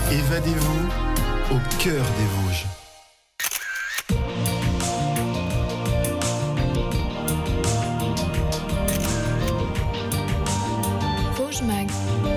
Évadez-vous au cœur des Vosges. Vosges Mag.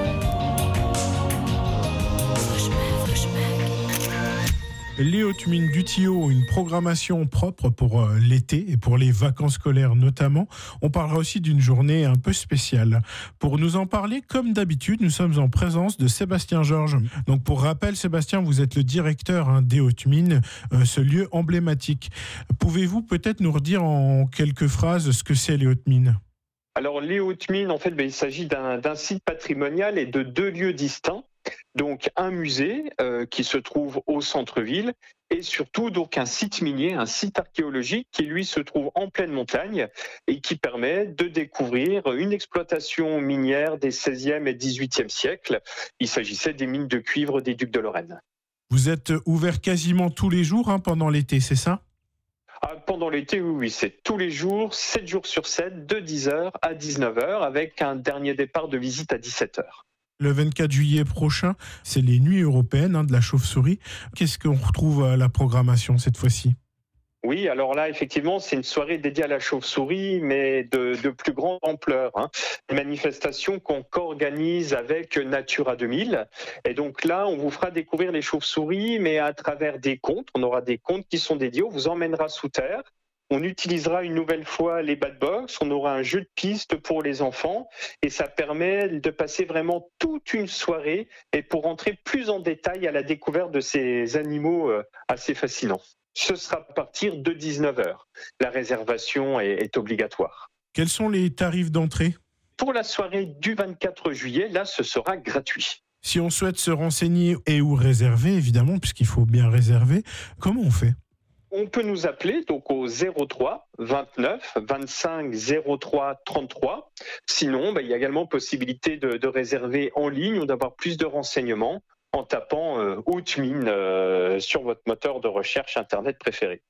Les hautes mines du Thillot ont une programmation propre pour l'été et pour les vacances scolaires notamment. On parlera aussi d'une journée un peu spéciale. Pour nous en parler, comme d'habitude, nous sommes en présence de Sébastien Georges. Donc pour rappel, Sébastien, vous êtes le directeur des hautes mines, ce lieu emblématique. Pouvez-vous peut-être nous redire en quelques phrases ce que c'est les hautes mines ? Alors les hautes mines, en fait, il s'agit d'un site patrimonial et de 2 lieux distincts. Donc un musée qui se trouve au centre-ville et surtout donc un site minier, un site archéologique qui lui se trouve en pleine montagne et qui permet de découvrir une exploitation minière des 16e et 18e siècles. Il s'agissait des mines de cuivre des ducs de Lorraine. Vous êtes ouvert quasiment tous les jours pendant l'été, c'est ça ? Pendant l'été, oui, c'est tous les jours, 7 jours sur 7, de 10h à 19h, avec un dernier départ de visite à 17h. Le 24 juillet prochain, c'est les nuits européennes de la chauve-souris. Qu'est-ce qu'on retrouve à la programmation cette fois-ci ? Oui, alors là, effectivement, c'est une soirée dédiée à la chauve-souris, mais de plus grande ampleur. Une manifestation qu'on co-organise avec Natura 2000. Et donc là, on vous fera découvrir les chauves-souris, mais à travers des contes. On aura des contes qui sont dédiés, on vous emmènera sous terre. On utilisera une nouvelle fois les bad box, on aura un jeu de piste pour les enfants et ça permet de passer vraiment toute une soirée et pour rentrer plus en détail à la découverte de ces animaux assez fascinants. Ce sera à partir de 19h. La réservation est obligatoire. Quels sont les tarifs d'entrée ? Pour la soirée du 24 juillet, là, ce sera gratuit. Si on souhaite se renseigner et ou réserver, évidemment, puisqu'il faut bien réserver, comment on fait ? On peut nous appeler donc au 03 29 25 03 33. Sinon, il y a également possibilité de réserver en ligne ou d'avoir plus de renseignements en tapant haute mine sur votre moteur de recherche internet préféré.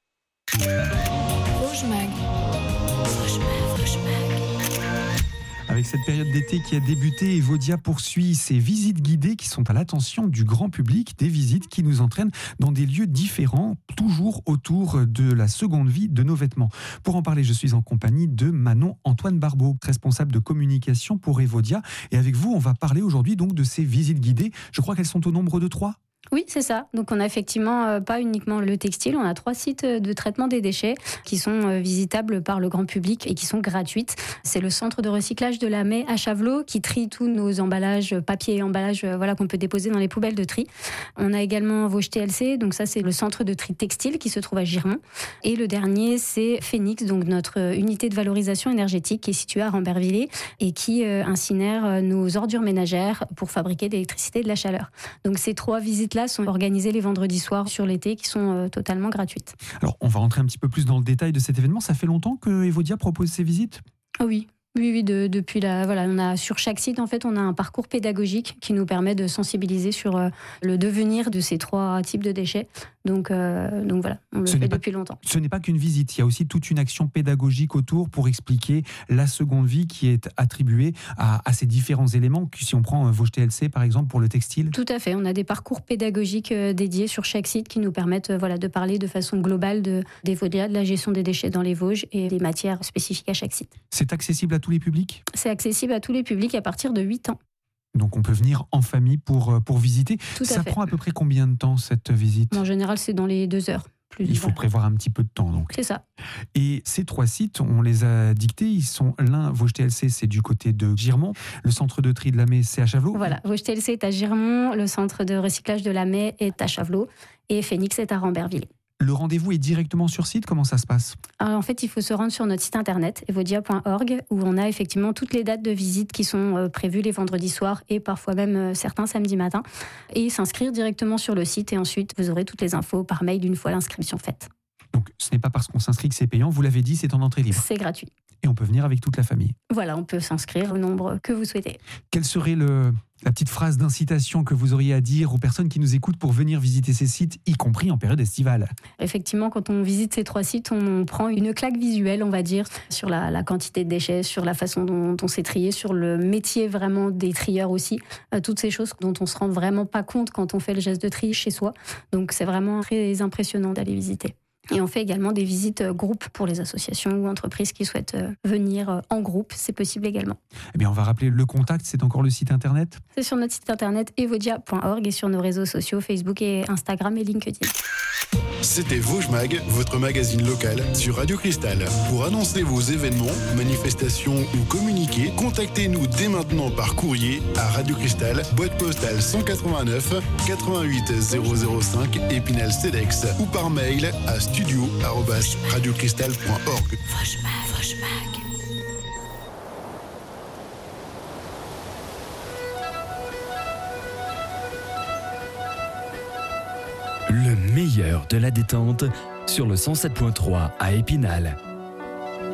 Vosges Mag. Avec cette période d'été qui a débuté, Evodia poursuit ses visites guidées qui sont à l'attention du grand public, des visites qui nous entraînent dans des lieux différents, toujours autour de la seconde vie de nos vêtements. Pour en parler, je suis en compagnie de Manon Antoine Barbeau, responsable de communication pour Evodia. Et avec vous, on va parler aujourd'hui donc de ces visites guidées. Je crois qu'elles sont au nombre de 3. Oui, c'est ça. Donc on a effectivement pas uniquement le textile, on a 3 sites de traitement des déchets qui sont visitables par le grand public et qui sont gratuites. C'est le centre de recyclage de la Mai à Chavelot qui trie tous nos emballages, papier et emballages qu'on peut déposer dans les poubelles de tri. On a également Vosges TLC, donc ça c'est le centre de tri textile qui se trouve à Girmont. Et le dernier c'est Phoenix, donc notre unité de valorisation énergétique qui est située à Rambervillers et qui incinère nos ordures ménagères pour fabriquer de l'électricité et de la chaleur. Donc ces 3 visites-là sont organisées les vendredis soirs sur l'été qui sont totalement gratuites. Alors, on va rentrer un petit peu plus dans le détail de cet événement. Ça fait longtemps que Evodia propose ces visites ? Oui. Oui, depuis on a sur chaque site en fait, on a un parcours pédagogique qui nous permet de sensibiliser sur le devenir de ces 3 types de déchets. Donc voilà, on le fait depuis longtemps. Ce n'est pas qu'une visite, il y a aussi toute une action pédagogique autour pour expliquer la seconde vie qui est attribuée à ces différents éléments. Si on prend Vosges TLC par exemple pour le textile. Tout à fait, on a des parcours pédagogiques dédiés sur chaque site qui nous permettent de parler de façon globale d'Evodia, de la gestion des déchets dans les Vosges et des matières spécifiques à chaque site. C'est accessible à tous les publics ? C'est accessible à tous les publics à partir de 8 ans. Donc on peut venir en famille pour visiter. Tout à fait. Ça prend à peu près combien de temps cette visite ? En général, c'est dans les 2 heures. Il faut prévoir un petit peu de temps donc. C'est ça. Et ces 3 sites, on les a dictés. Ils sont Vosges TLC, c'est du côté de Girmont. Le centre de tri de la Mai, c'est à Chavelot. Voilà, Vosges TLC est à Girmont. Le centre de recyclage de la Mai est à Chavelot. Et Phoenix est à Rambervillers. Le rendez-vous est directement sur site ? Comment ça se passe ? Alors en fait, il faut se rendre sur notre site internet, evodia.org, où on a effectivement toutes les dates de visite qui sont prévues les vendredis soirs et parfois même certains samedis matins. Et s'inscrire directement sur le site et ensuite vous aurez toutes les infos par mail une fois l'inscription faite. Donc ce n'est pas parce qu'on s'inscrit que c'est payant, vous l'avez dit, c'est en entrée libre. C'est gratuit. Et on peut venir avec toute la famille. Voilà, on peut s'inscrire au nombre que vous souhaitez. Quelle serait la petite phrase d'incitation que vous auriez à dire aux personnes qui nous écoutent pour venir visiter ces sites, y compris en période estivale? Effectivement, quand on visite ces 3 sites, on prend une claque visuelle, on va dire, sur la quantité de déchets, sur la façon dont on s'est trié, sur le métier vraiment des trieurs aussi. Toutes ces choses dont on ne se rend vraiment pas compte quand on fait le geste de tri chez soi. Donc c'est vraiment très impressionnant d'aller visiter. Et on fait également des visites groupes pour les associations ou entreprises qui souhaitent venir en groupe. C'est possible également. Eh bien, on va rappeler le contact. C'est encore le site internet? C'est sur notre site internet evodia.org et sur nos réseaux sociaux Facebook et Instagram et LinkedIn. C'était Vosges Mag, votre magazine local sur Radio Cristal. Pour annoncer vos événements, manifestations ou communiquer, contactez-nous dès maintenant par courrier à Radio Cristal, boîte postale 189 88 005 Épinal Cedex ou par mail à studio@radiocristal.org. Vosges Mag. Le meilleur de la détente sur le 107.3 à Épinal.